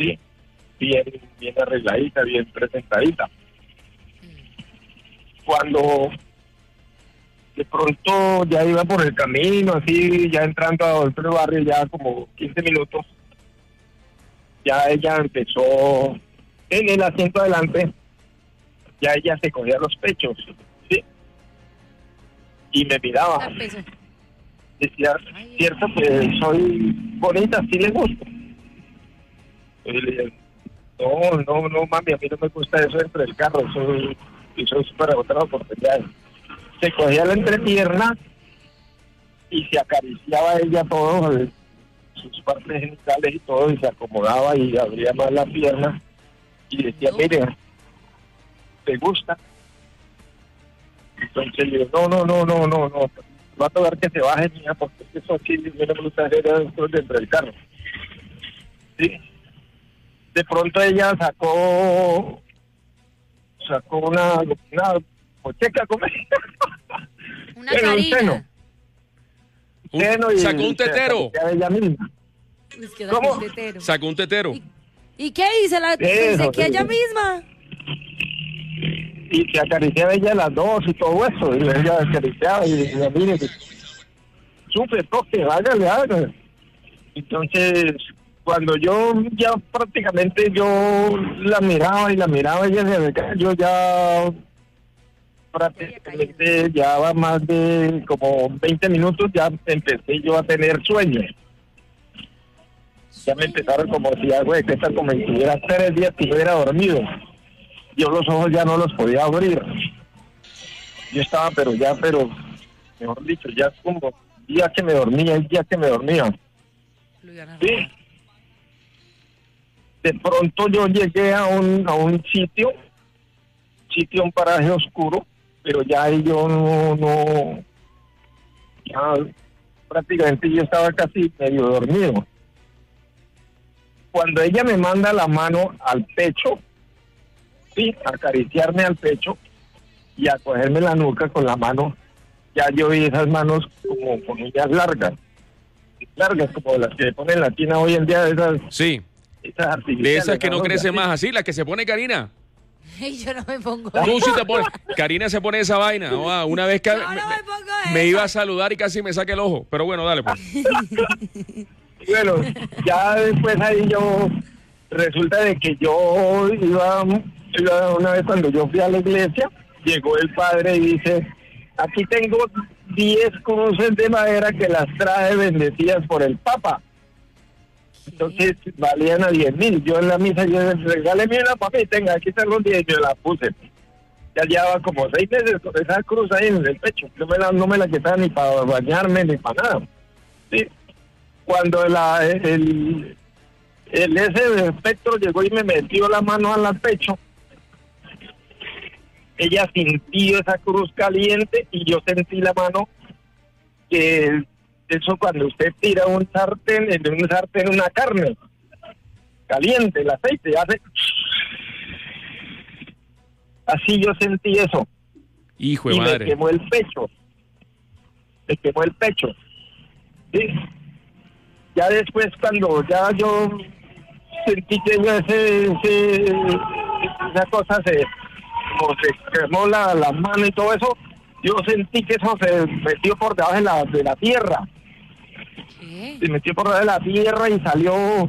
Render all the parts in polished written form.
¿sí? Bien, bien arregladita, bien presentadita. Cuando de pronto ya iba por el camino, así, ya entrando a otro barrio, ya como 15 minutos, ya ella empezó en el asiento adelante, ya ella se cogía los pechos, ¿sí? Y me miraba. Decía, cierto que soy bonita, sí le gusto. Y le dije, no, mami, a mí no me gusta eso dentro del carro, soy súper agotado por oportunidades. Se cogía la entrepierna y se acariciaba ella todo, sus partes genitales y todo, y se acomodaba y abría más la pierna y decía, mire, ¿te gusta? Entonces le digo, no, va a tocar que se baje, mía, porque eso aquí no me gusta hacer dentro del carro. Sí. De pronto ella sacó una pocheca, ¿cómo es? Una carina. Sacó un tetero. Ella misma. ¿Cómo? Sacó un tetero. ¿Y qué dice que ella misma? Y se acariciaba ella las dos y todo eso, y ella acariciaba y decía, mire, súper toque, hágale. Entonces, cuando yo ya prácticamente yo la miraba, ella se acercaba, yo ya prácticamente ya va más de como 20 minutos, ya empecé yo a tener sueño. Ya me empezaron como si algo de que como si tuviera 3 días que yo hubiera dormido. Yo los ojos ya no los podía abrir. Yo estaba, pero mejor dicho, ya como día que me dormía. Sí. De pronto yo llegué a un sitio, un paraje oscuro, pero ya ahí yo no, ya prácticamente yo estaba casi medio dormido. Cuando ella me manda la mano al pecho, sí, a acariciarme al pecho y a cogerme la nuca con la mano, ya yo vi esas manos como con uñas largas como las que se ponen en la China hoy en día, esas. Sí. Esas de esas que no crecen más, así, las que se pone Karina. Yo no me pongo. Tú sí te pones. Karina se pone esa vaina. Una vez que me iba a saludar y casi me saque el ojo. Pero bueno, dale pues. Bueno, ya después ahí yo resulta de que yo iba una vez cuando yo fui a la iglesia, llegó el padre y dice, aquí tengo 10 cruces de madera que las trae bendecidas por el Papa. Entonces valían a 10,000. Yo en la misa, yo regáleme una papá y tenga, aquí están los 10, yo la puse. Ya llevaba como 6 meses con esa cruz ahí en el pecho. No me la quitaba ni para bañarme ni para nada. Sí. Cuando el ese espectro llegó y me metió la mano al pecho, ella sintió esa cruz caliente y yo sentí la mano que eso cuando usted tira un sartén una carne caliente, el aceite hace así, yo sentí eso. Hijo de y madre. me quemó el pecho. Sí. Ya después cuando ya yo sentí que esa cosa se quemó la mano y todo eso, yo sentí que eso se metió por debajo de la tierra. ¿Qué? Se metió por debajo de la tierra y salió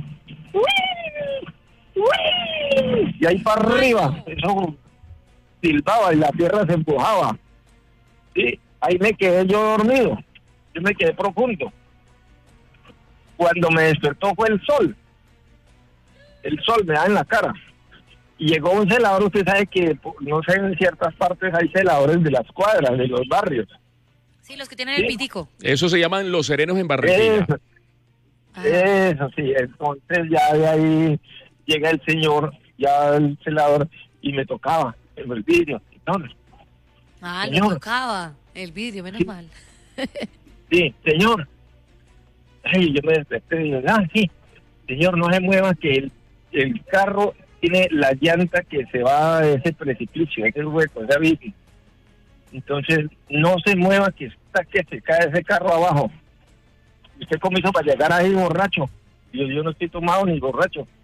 y ahí para arriba, eso silbaba y la tierra se empujaba. Sí, ahí me quedé yo dormido, yo me quedé profundo. Cuando me despertó fue el sol me da en la cara. Y llegó un celador, usted sabe que, no sé, en ciertas partes hay celadores de las cuadras, de los barrios. Sí, los que tienen el pitico. Eso se llaman los serenos en Barranquilla. Eso sí, entonces ya de ahí llega el señor, ya el celador, y me tocaba el vidrio. Señor, le tocaba el vidrio, menos mal. Sí, señor. Ay, yo me desperté y digo, sí, señor, no se mueva que el carro tiene la llanta que se va a ese precipicio, ese hueco, esa bici. Entonces, no se mueva que está que se cae ese carro abajo. ¿Usted cómo hizo para llegar ahí borracho? Yo no estoy tomado ni borracho.